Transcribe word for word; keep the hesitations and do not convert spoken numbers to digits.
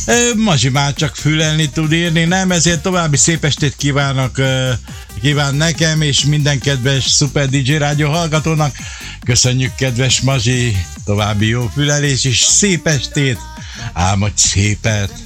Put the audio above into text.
Mazsi már csak fülelni tud írni, nem? Ezért további szép estét kívánok, kíván nekem és minden kedves Super dé dzsé rádió hallgatónak. Köszönjük, kedves Mazsi, további jó fülelés és szép estét, álmodj szépet!